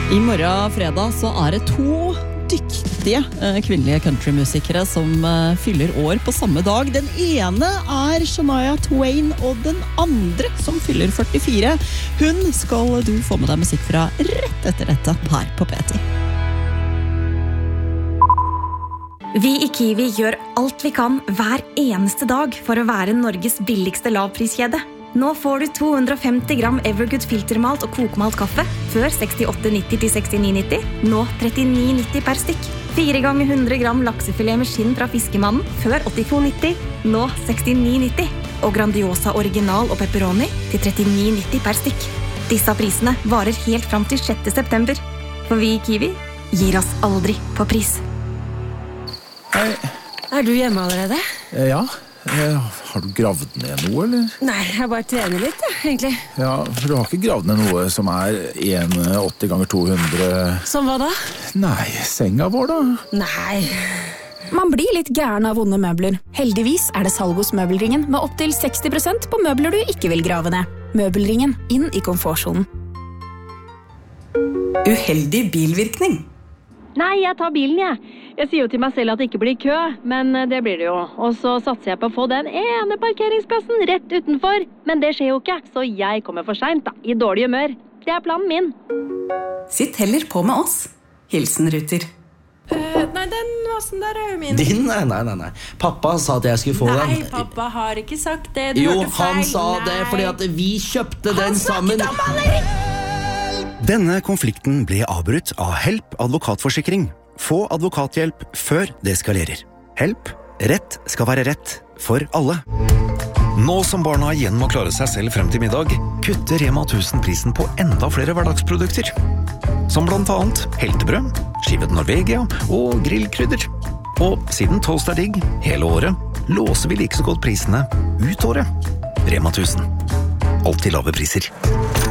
I morgen fredag så det 2 dyktige kvinnelige countrymusikere som fyller år på samme dag. Den ene Shania Twain, og den andre som fyller 44. Hun skal du få med deg musikk fra rett etter dette her på P10. Vi I Kiwi gjør alt vi kan hver eneste dag for å være Norges billigste lavpriskjede. Nå får du 250 gram Evergood filtermalt og kokmalt kaffe før 68,90 til 69,90. Nå 39,90 per stykk. 4 ganger 100 gram laksefilet med skinn fra fiskemannen før 82,90. Nå 69,90. Og Grandiosa original og pepperoni til 39,90 per stykk. Disse prisene varer helt fram til 6. september. For vi I Kiwi gir oss aldri på pris. Hei. Du hjemme allerede? Ja. Har du gravd ned noe, eller? Nei, jeg bare trener litt, egentlig. Ja, for du har ikke gravd ned noe som 1,80 ganger 200... Som hva da? Nei, senga vår da. Nei. Man blir litt gæren av vonde møbler. Heldigvis det salg hos Møbelringen med opp til 60% på møbler du ikke vil grave ned. Møbelringen, inn I komfortsonen. Uheldig bilvirkning. Nei, jeg tar bilen, jeg. Jeg sier jo til meg selv at det ikke blir kø, men det blir det jo. Og så satser jeg på å få den ene parkeringsplassen rett utenfor. Men det skjer jo ikke, så jeg kommer for sent da, I dårlig humør. Det planen min. Sitt heller på med oss. Hilsen Ruter. Nei, den vasen der jo min. Din? Nei. Pappa sa at jeg skulle få den. Nei, pappa har ikke sagt det. Du jo, hørte feil. Han sa det fordi at vi kjøpte den sammen. Han snakket om Valeri! Denne konflikten ble avbrutt av Help advokatforsikring. Få advokathjelp før det eskalerer. Help. Rett skal være rett for alle. Nå som barna igjen må klare seg selv frem til middag, kutter Rema 1000 prisen på enda flere hverdagsprodukter. Som blant annet heltebrød, skivet Norvegia og grillkrydder. Og siden toast digg hele året, låser vi like så godt prisene ut året. Rema 1000. Alltid lave priser.